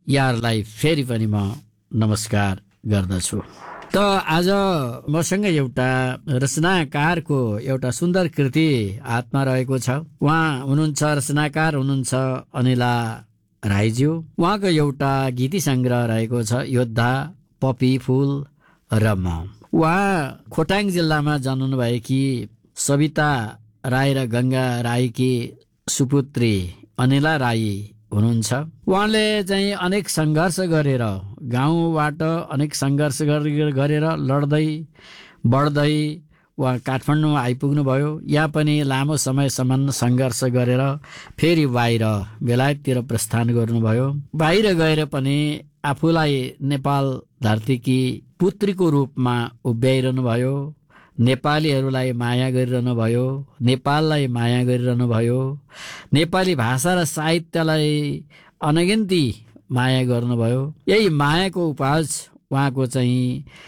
यहाँहरूलाई फेरि पनि म नमस्कार गर्दछु। त आज मसँग एउटा रचनाकारको एउटा सुन्दर कृति हातमा रहेको छ। उहाँ हुनुहुन्छ रचनाकार हुनुहुन्छ अनिला राईज्यू। उहाँको एउटा गीती संग्रह रहेको छ योद्धा, पपी फुल र म। उहाँ खोटाङ जिल्लामा जन्मनु भएकी सविता राई र गंगा राईकी सुपुत्री अनिला राई हुनुहुन्छ। उहाँले चाहिँ अनेक सङ्घर्ष गरेर गाउँबाट अनेक सङ्घर्ष गरेर लड्दै बढ्दै उहाँ काठमाडौँमा आइपुग्नु भयो। यहाँ पनि लामो समयसम्म सङ्घर्ष गरेर फेरि बाहिर बेलायततिर प्रस्थान गर्नुभयो। बाहिर गएर पनि आफूलाई नेपाल धरतीकी पुत्रीको रूपमा उभ्याइरहनु भयो। नेपालीहरूलाई माया गरिरहनु भयो, नेपाललाई माया गरिरहनु भयो, नेपाली भाषा र साहित्यलाई अनगिन्ती माया गर्नुभयो। यही मायाको उपहार उहाँको चाहिँ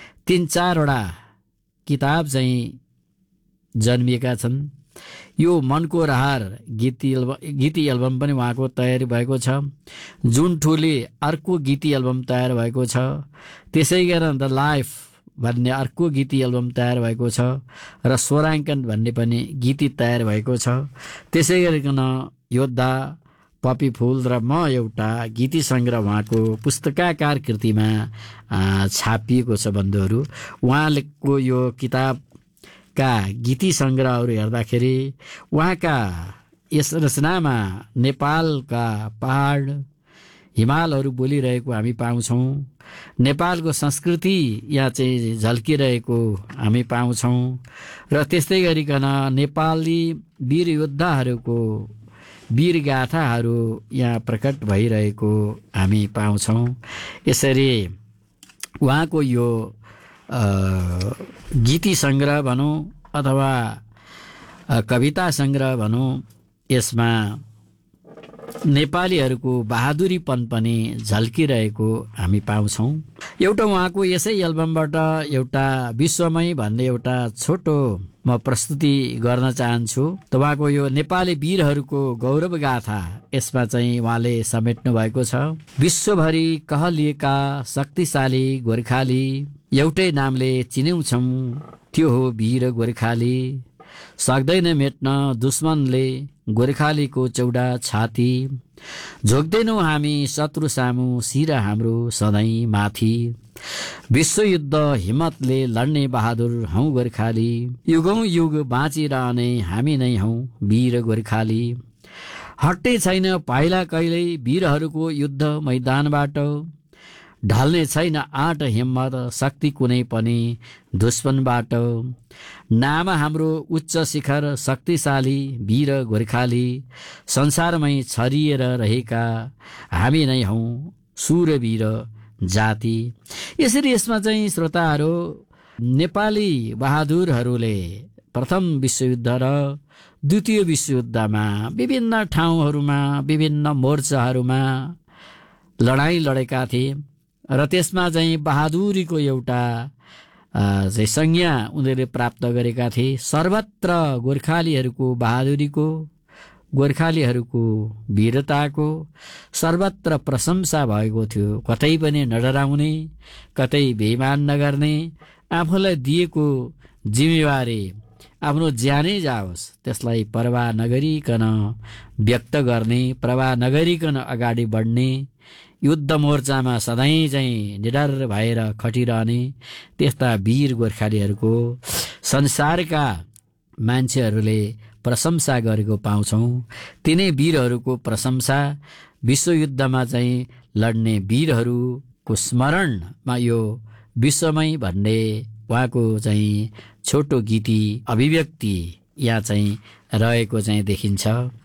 3-4वटा किताब चाहिँ जन्मिएका छन्। यो मनको रहार गीती एल्बम पनि उहाँको तयारी भएको छ। जुन ठुली अर्को गीती एल्बम तयार भएको छ। त्यसै गरी द लाइफ भन्ने अर्को गीती एल्बम तयार भएको छ र स्वराङ्कन भन्ने पनि गीती तयार भएको छ। त्यसै गरिकन योद्धा, पपी फुल र म एउटा गीती सङ्ग्रह उहाँको पुस्तकाकार कृतिमा छापिएको छ बन्धुहरू। उहाँको यो किताबका गीती सङ्ग्रहहरू हेर्दाखेरि उहाँका यस रचनामा नेपालका पहाड हिमालहरू बोलिरहेको हामी पाउँछौँ। नेपालको संस्कृति यहाँ चाहिँ झल्किरहेको हामी पाउँछौँ र त्यस्तै गरिकन नेपाली वीर योद्धाहरूको वीर गाथाहरू यहाँ प्रकट भइरहेको हामी पाउँछौँ। यसरी उहाँको यो गीती सङ्ग्रह भनौँ अथवा कविता सङ्ग्रह भनौँ, यसमा नेपालीहरूको बहादुरीपन पनि झल्किरहेको हामी पाउँछौँ। एउटा उहाँको यसै एल्बमबाट एउटा विश्वमय भन्ने एउटा छोटो म प्रस्तुति गर्न चाहन्छु। त उहाँको यो नेपाली वीरहरूको गौरव गाथा यसमा चाहिँ उहाँले समेट्नु भएको छ। विश्वभरि कहलिएका शक्तिशाली गोर्खाली, एउटै नामले चिन्यौछौँ त्यो हो वीर गोर्खाली। सक्दैन मेट्न दुश्मनले गोर्खालीको चौडा छाती, झोक्दैनौँ हामी शत्रु सामु शिर हाम्रो सधैँ माथि। विश्वयुद्ध हिम्मतले लड्ने बहादुर हौ गोर्खाली, युगौँ युग बाँचिरहने हामी नै हौ वीर गोर्खाली। हट्टे छैन पाइला कहिल्यै वीरहरूको युद्ध मैदानबाट, ढल्ने छैन आँट हिम्मत शक्ति कुनै पनि दुश्मनबाट। नाम हाम्रो उच्च शिखर शक्तिशाली वीर गोर्खाली, संसारमै छरिएर रहेका हामी नै हौँ सुरवीर जाति। यसरी यसमा चाहिँ श्रोताहरू नेपाली बहादुरहरूले प्रथम विश्वयुद्ध र द्वितीय विश्वयुद्धमा विभिन्न ठाउँहरूमा विभिन्न मोर्चाहरूमा लडाईँ लडेका थिए र त्यसमा चाहिँ बहादुरीको एउटा चाहिँ संज्ञा उनीहरूले प्राप्त गरेका थिए। सर्वत्र गोर्खालीहरूको बहादुरीको, गोर्खालीहरूको वीरताको सर्वत्र प्रशंसा भएको थियो। कतै पनि नडराउने, कतै बेइमान नगर्ने, आफूलाई दिएको जिम्मेवारी आफ्नो ज्यानै जाओस् त्यसलाई परवाह नगरिकन व्यक्त गर्ने, परवाह नगरिकन अगाडि बढ्ने, युद्ध मोर्चामा सधैँ चाहिँ निडर भएर खटिरहने त्यस्ता वीर गोर्खालीहरूको संसारका मान्छेहरूले प्रशंसा गरेको पाउँछौँ। तिनै वीरहरूको प्रशंसा विश्वयुद्धमा चाहिँ लड्ने वीरहरूको स्मरणमा यो विश्वमय भन्ने उहाँको चाहिँ छोटो गीती अभिव्यक्ति यहाँ चाहिँ रहेको चाहिँ देखिन्छ।